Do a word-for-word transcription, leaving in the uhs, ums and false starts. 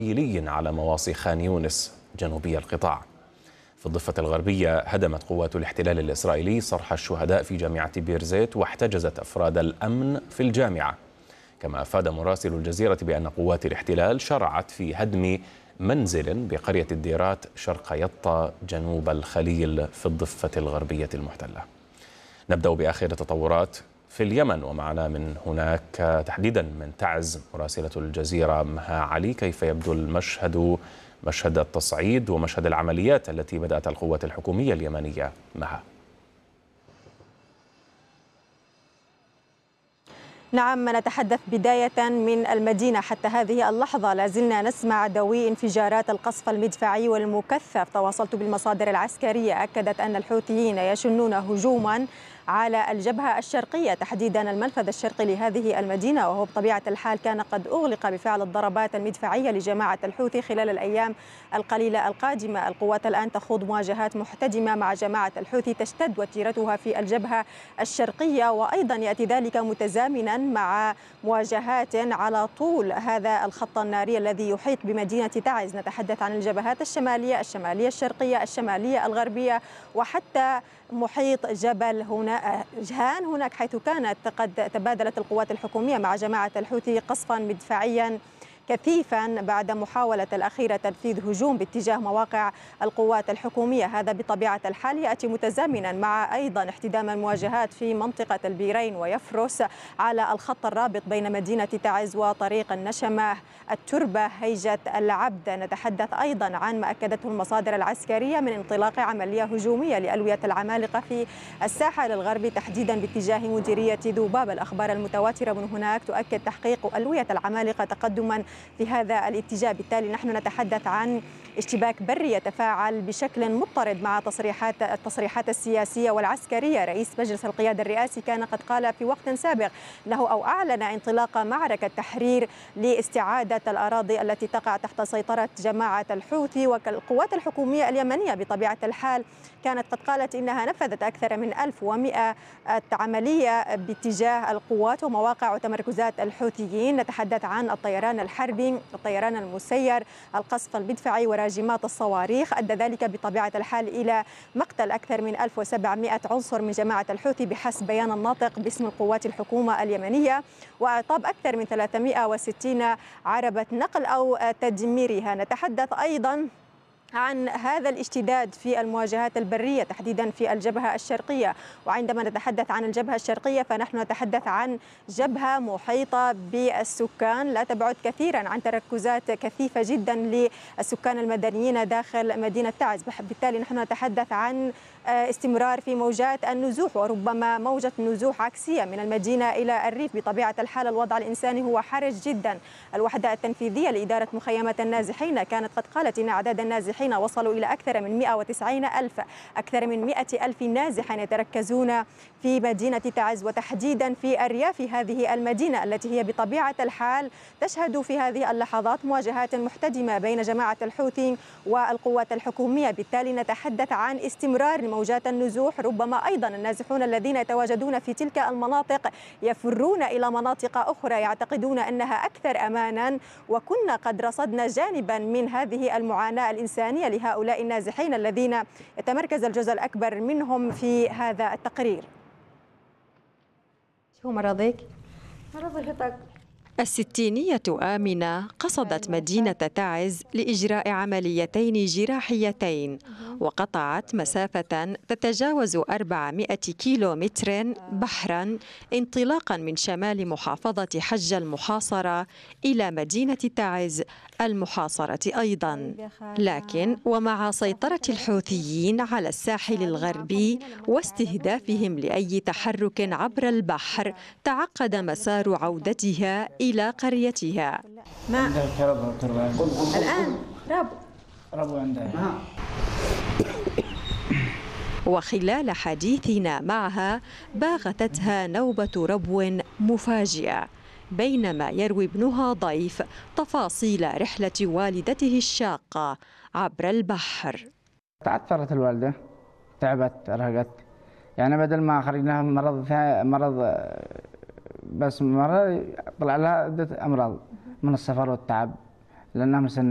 إسرائيلي على مواصي خان يونس جنوبي القطاع. في الضفة الغربية هدمت قوات الاحتلال الإسرائيلي صرح الشهداء في جامعة بير زيت واحتجزت أفراد الأمن في الجامعة. كما أفاد مراسل الجزيرة بأن قوات الاحتلال شرعت في هدم منزل بقرية الديرات شرق يطا جنوب الخليل في الضفة الغربية المحتلة. نبدأ بآخر التطورات في اليمن، ومعنا من هناك تحديدا من تعز مراسلة الجزيرة مها علي. كيف يبدو المشهد، مشهد التصعيد ومشهد العمليات التي بدأت القوات الحكومية اليمنية مها؟ نعم، نتحدث بداية من المدينة. حتى هذه اللحظة لازلنا نسمع دوي انفجارات القصف المدفعي والمكثف. تواصلت بالمصادر العسكرية أكدت أن الحوثيين يشنون هجوما على الجبهة الشرقية، تحديدا المنفذ الشرقي لهذه المدينة، وهو بطبيعة الحال كان قد أغلق بفعل الضربات المدفعية لجماعة الحوثي خلال الأيام القليلة القادمة. القوات الآن تخوض مواجهات محتدمة مع جماعة الحوثي تشتد وتيرتها في الجبهة الشرقية، وأيضا يأتي ذلك متزامنا مع مواجهات على طول هذا الخط الناري الذي يحيط بمدينة تعز. نتحدث عن الجبهات الشمالية، الشمالية الشرقية، الشمالية الغربية، وحتى محيط جبل هنا جهان هناك، حيث كانت قد تبادلت القوات الحكومية مع جماعة الحوثي قصفا مدفعيا كثيفا بعد محاولة الأخيرة تنفيذ هجوم باتجاه مواقع القوات الحكومية. هذا بطبيعة الحال يأتي متزامنا مع أيضا احتدام المواجهات في منطقة البيرين ويفرس على الخط الرابط بين مدينة تعز وطريق النشمة التربة هيجة العبد. نتحدث أيضا عن ما أكدته المصادر العسكرية من انطلاق عملية هجومية لألوية العمالقة في الساحل الغربي، تحديدا باتجاه مديرية ذوباب. الأخبار المتواترة من هناك تؤكد تحقيق ألوية العمالقة تقدما في هذا الاتجاه. بالتالي نحن نتحدث عن اشتباك بري يتفاعل بشكل مضطرد مع تصريحات التصريحات السياسية والعسكرية. رئيس مجلس القيادة الرئاسي كان قد قال في وقت سابق له أو أعلن انطلاق معركة تحرير لاستعادة الأراضي التي تقع تحت سيطرة جماعة الحوثي. والقوات الحكومية اليمنية بطبيعة الحال كانت قد قالت إنها نفذت أكثر من ألف ومئة عملية باتجاه القوات ومواقع وتمركزات الحوثيين. نتحدث عن الطيران الحربي، الطيران المسير، القصف المدفعي وراجمات الصواريخ. أدى ذلك بطبيعة الحال إلى مقتل أكثر من ألف وسبعمئة عنصر من جماعة الحوثي بحسب بيان الناطق باسم القوات الحكومة اليمنية، وإعطاب أكثر من ثلاثمئة وستين عربة نقل أو تدميرها. نتحدث أيضا عن هذا الاشتداد في المواجهات البرية تحديدا في الجبهة الشرقية. وعندما نتحدث عن الجبهة الشرقية فنحن نتحدث عن جبهة محيطة بالسكان لا تبعد كثيرا عن تركزات كثيفة جدا للسكان المدنيين داخل مدينة تعز. بالتالي نحن نتحدث عن استمرار في موجات النزوح، وربما موجة نزوح عكسية من المدينة إلى الريف. بطبيعة الحال الوضع الإنساني هو حرج جدا. الوحدة التنفيذية لإدارة مخيمات النازحين كانت قد قالت إن أعداد النازحين وصلوا إلى أكثر من مئة وتسعين ألف. أكثر من مئة ألف نازح يتركزون في مدينة تعز وتحديدا في أرياف هذه المدينة التي هي بطبيعة الحال تشهد في هذه اللحظات مواجهات محتدمة بين جماعة الحوثي والقوات الحكومية. بالتالي نتحدث عن استمرار موجات النزوح. ربما أيضا النازحون الذين يتواجدون في تلك المناطق يفرون إلى مناطق أخرى يعتقدون أنها أكثر أمانا، وكنا قد رصدنا جانبا من هذه المعاناة الإنسانية لهؤلاء النازحين الذين يتمركز الجزء الأكبر منهم في هذا التقرير. شو مرضك؟ مرض الستينية آمنة قصدت مدينة تعز لإجراء عمليتين جراحيتين، وقطعت مسافة تتجاوز أربعمئة كيلومتر بحرا انطلاقا من شمال محافظة حج المحاصرة إلى مدينة تعز المحاصرة أيضا. لكن ومع سيطرة الحوثيين على الساحل الغربي واستهدافهم لأي تحرك عبر البحر تعقد مسار عودتها إلى قريتها. ما الآن ربو ربو عندها. وخلال حديثنا معها باغتتها نوبة ربو مفاجئة بينما يروي ابنها ضيف تفاصيل رحلة والدته الشاقة عبر البحر. تعثرت الوالدة، تعبت، رهقت، يعني بدل ما خرجناها مرض مرض بس مرض طلع لها عدة أمراض من السفر والتعب لأنها مسنة.